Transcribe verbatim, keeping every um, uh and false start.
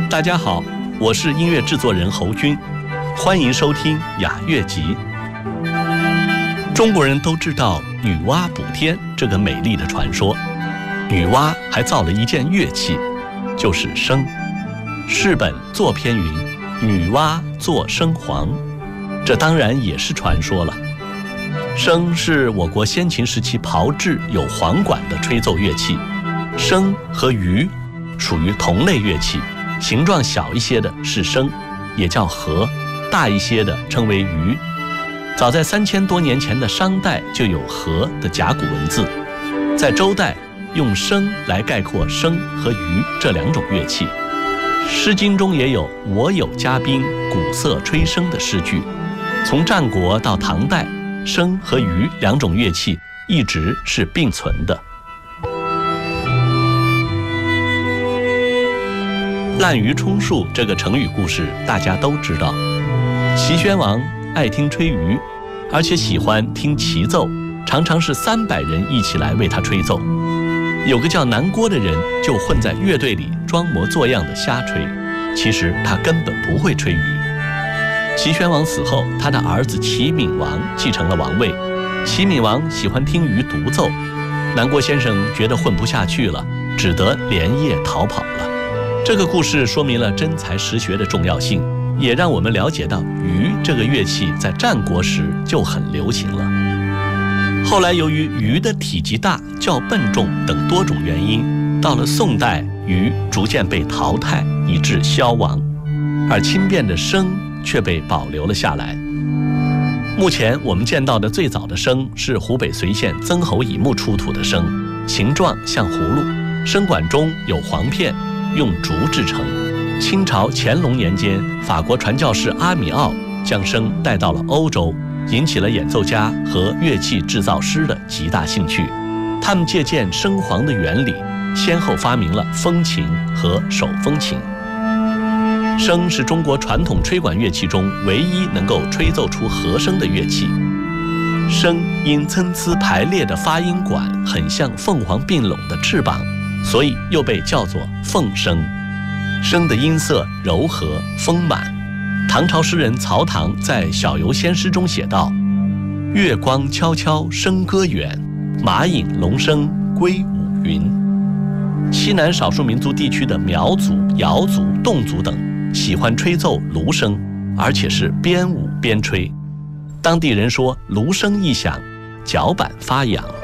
大家好，我是音乐制作人侯军，欢迎收听雅乐集。中国人都知道女娲补天这个美丽的传说，女娲还造了一件乐器，就是笙。释本作篇云：女娲作笙簧，这当然也是传说了。笙是我国先秦时期炮制有簧管的吹奏乐器，笙和竽属于同类乐器，形状小一些的是笙，也叫和，大一些的称为竽。早在三千多年前的商代就有和的甲骨文字，在周代用笙来概括笙和竽这两种乐器。诗经中也有我有嘉宾，鼓瑟吹笙的诗句。从战国到唐代，笙和竽两种乐器一直是并存的。滥竽充数这个成语故事大家都知道，齐宣王爱听吹竽，而且喜欢听齐奏，常常是三百人一起来为他吹奏。有个叫南郭的人就混在乐队里装模作样的瞎吹，其实他根本不会吹竽。齐宣王死后，他的儿子齐闵王继承了王位。齐闵王喜欢听竽独奏，南郭先生觉得混不下去了，只得连夜逃跑了。这个故事说明了真才实学的重要性，也让我们了解到竽这个乐器在战国时就很流行了。后来由于竽的体积大、较笨重等多种原因，到了宋代，竽逐渐被淘汰，以致消亡，而轻便的笙却被保留了下来。目前我们见到的最早的笙是湖北随县曾侯乙墓出土的笙，形状像葫芦，笙管中有簧片，用竹制成。清朝乾隆年间，法国传教士阿米奥将笙带到了欧洲，引起了演奏家和乐器制造师的极大兴趣。他们借鉴笙簧的原理，先后发明了风琴和手风琴。笙是中国传统吹管乐器中唯一能够吹奏出和声的乐器。笙因参差排列的发音管很像凤凰并拢的翅膀，所以又被叫做凤笙。笙的音色柔和丰满。唐朝诗人曹唐在《小游仙诗》中写道：月光悄悄笙歌远，马引龙声归五云。西南少数民族地区的苗族、瑶族、侗族等喜欢吹奏芦笙，而且是边舞边吹。当地人说芦笙一响，脚板发痒。